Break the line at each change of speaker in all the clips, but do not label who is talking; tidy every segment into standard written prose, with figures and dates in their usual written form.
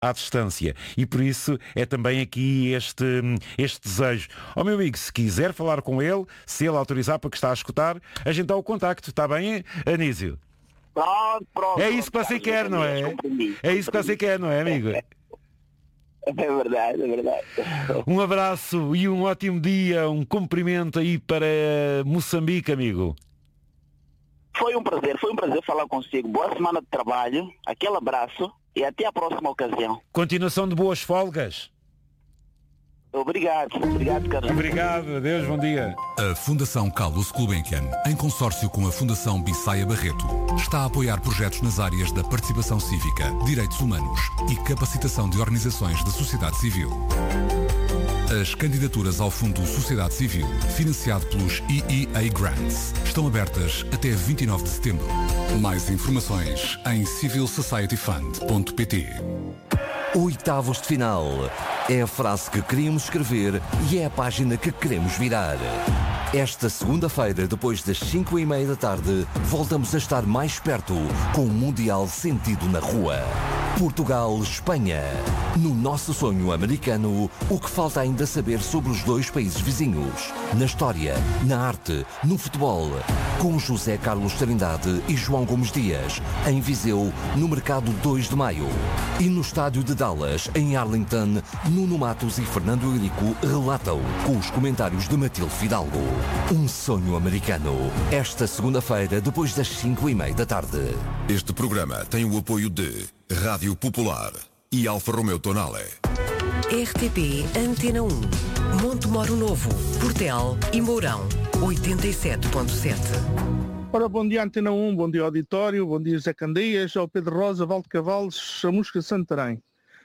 à distância. E por isso é também aqui este desejo. Ó meu amigo, se quiser falar com ele, se ele autorizar para que está a escutar, a gente dá o contacto. Está bem, Anísio?
Pronto,
É isso que você quer, não é? É isso que você quer, não é, amigo?
É verdade.
Um abraço e um ótimo dia, um cumprimento aí para Moçambique, amigo.
Foi um prazer falar consigo. Boa semana de trabalho, aquele abraço e até a próxima ocasião.
Continuação de boas folgas.
Obrigado, Carlos.
Obrigado, adeus, bom dia.
A Fundação Carlos Gulbenkian, em consórcio com a Fundação Bissaia Barreto, está a apoiar projetos nas áreas da participação cívica, direitos humanos e capacitação de organizações da sociedade civil. As candidaturas ao Fundo Sociedade Civil, financiado pelos EEA Grants, estão abertas até 29 de setembro. Mais informações em civilsocietyfund.pt.
Oitavos de final. É a frase que queríamos escrever e é a página que queremos virar. Esta segunda-feira, depois das 5:30 da tarde, voltamos a estar mais perto com o Mundial sentido na rua. Portugal-Espanha. No nosso sonho americano, o que falta ainda saber sobre os dois países vizinhos? Na história, na arte, no futebol. Com José Carlos Trindade e João Gomes Dias, em Viseu, no Mercado 2 de Maio. E no estádio de Dallas, em Arlington, Nuno Matos e Fernando Eurico relatam, com os comentários de Matilde Fidalgo. Um sonho americano. Esta segunda-feira, depois das 5:30 da tarde.
Este programa tem o apoio de Rádio Popular e Alfa Romeo Tonale.
RTP Antena 1, Montemoro Novo, Portel e Mourão, 87.7.
Ora, bom dia Antena 1, bom dia auditório, bom dia Zé Candeias, ao Pedro Rosa, Valde Cavalos, Chamusca, Santarém.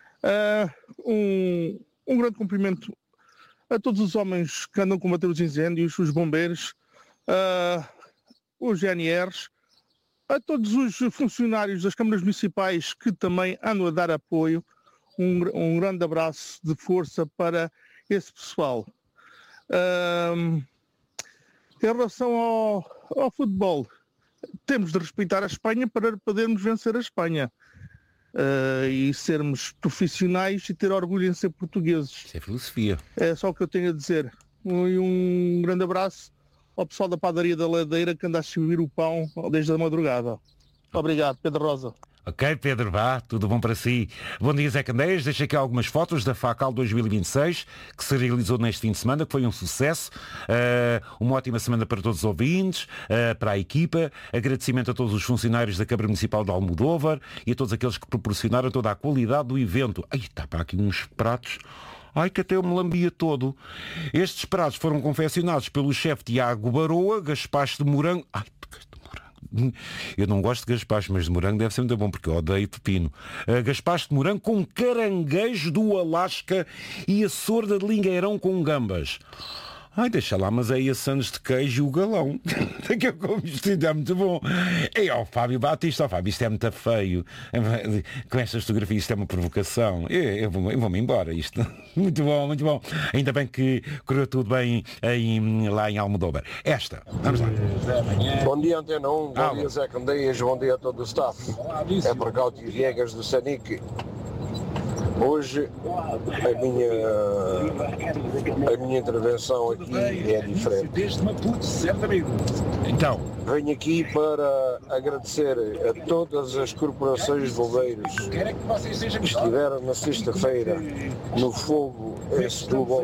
Um grande cumprimento a todos os homens que andam a combater os incêndios, os bombeiros, os GNRs, a todos os funcionários das câmaras municipais que também andam a dar apoio. Um grande abraço de força para esse pessoal. Em relação ao futebol, temos de respeitar a Espanha para podermos vencer a Espanha. E sermos profissionais e ter orgulho em ser portugueses.
Isso é filosofia.
É só o que eu tenho a dizer. E um grande abraço ao pessoal da padaria da Ladeira que anda a distribuir o pão desde a madrugada. Obrigado, Pedro Rosa.
Ok, Pedro, vá, tudo bom para si. Bom dia, Zé Candeias. Deixo aqui algumas fotos da FACAL 2026, que se realizou neste fim de semana, que foi um sucesso. Uma ótima semana para todos os ouvintes, para a equipa. Agradecimento a todos os funcionários da Câmara Municipal de Almodóvar e a todos aqueles que proporcionaram toda a qualidade do evento. Ai, está para aqui uns pratos. Ai, que até eu me lambia todo. Estes pratos foram confeccionados pelo chefe Tiago Baroa, gaspacho de morango. Ai, eu não gosto de gaspacho, mas de morango deve ser muito bom, porque eu odeio pepino. Gaspacho de morango com caranguejo do Alasca e a sorda de lingueirão com gambas. Ai, deixa lá, mas é esse anos de queijo e o galão. Daqui a pouco isto é muito bom. E ao Fábio Batista, Fábio, isto é muito feio. Com esta fotografia isto é uma provocação. Eu vou-me embora, isto. Muito bom, muito bom. Ainda bem que correu tudo bem lá em Almodóvar. Esta, vamos lá.
Bom dia, Antena 1, bom dia, Zé Candeias, bom dia a todo o staff. É por Gaúcho e Viegas do Sanique. Hoje a minha intervenção aqui é diferente.
Então,
venho aqui para agradecer a todas as corporações de bombeiros que estiveram na sexta-feira no fogo em Setúbal,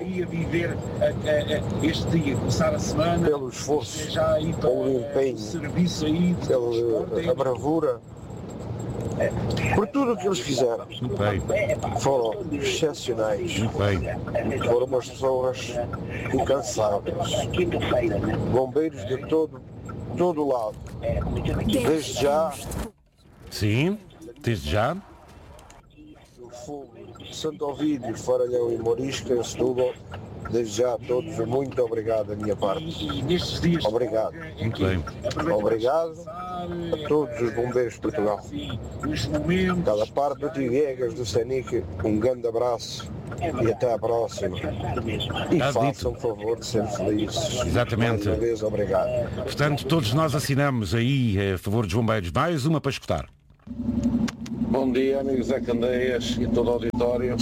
pelo esforço, pelo empenho, pela bravura. Por tudo o que eles fizeram. Foram excepcionais. Foram umas pessoas incansáveis. Bombeiros de todo lado. Desde já.
Sim, desde já.
O fogo de Santo Ovídio, Faralhão e Morisca, em Setúbal. Desde já a todos, muito obrigado da minha parte. Obrigado.
Muito bem.
Obrigado a todos os bombeiros de Portugal. Cada parte do Viegas do Sanique, um grande abraço e até à próxima. E façam favor de ser felizes.
Exatamente.
Mais uma vez, obrigado.
Portanto, todos nós assinamos aí a favor dos bombeiros. Mais uma para escutar.
Bom dia, amigos Zé Candeias e todo o auditório.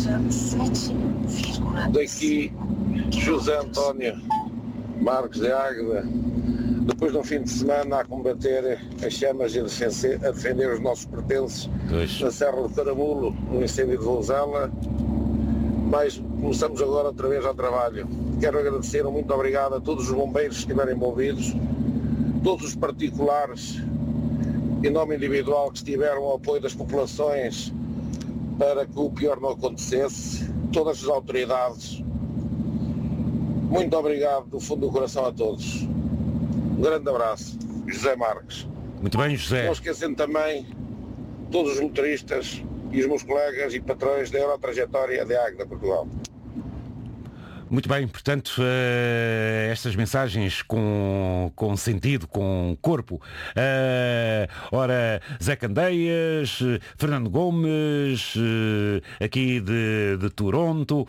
Daqui, José António Marques de Águeda. Depois de um fim de semana a combater as chamas e a defender os nossos pertences na Serra de Caramulo, no incêndio de Vouzela, mas começamos agora outra vez ao trabalho. Quero agradecer, muito obrigado a todos os bombeiros que estiveram envolvidos, todos os particulares, em nome individual, que estiveram ao apoio das populações para que o pior não acontecesse, todas as autoridades. Muito obrigado do fundo do coração a todos. Um grande abraço. José Marques.
Muito bem, José.
Não esquecendo também todos os motoristas e os meus colegas e patrões da Eurotrajetória de Águeda, Portugal.
Muito bem, portanto, estas mensagens com sentido, com corpo. Ora, Zé Candeias, Fernando Gomes, aqui de Toronto,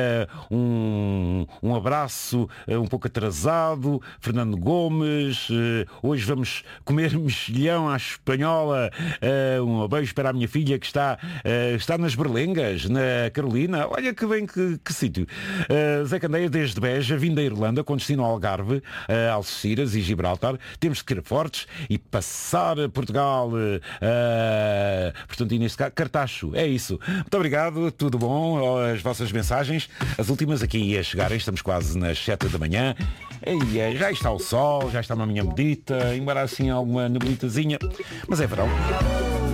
um abraço um pouco atrasado, Fernando Gomes, hoje vamos comer mexilhão à espanhola, um beijo para a minha filha que está nas Berlengas, na Carolina, olha que bem, que sítio. Zé Candeias desde Beja, vindo da Irlanda, com destino ao Algarve, Algeciras e Gibraltar. Temos que ir fortes e passar Portugal, portanto, e neste caso, Cartacho. É isso. Muito obrigado, tudo bom, as vossas mensagens, as últimas aqui a chegarem, estamos quase nas 7 da manhã. E já está o sol, já está uma manhã medita, embora assim alguma neblitazinha, mas é verão.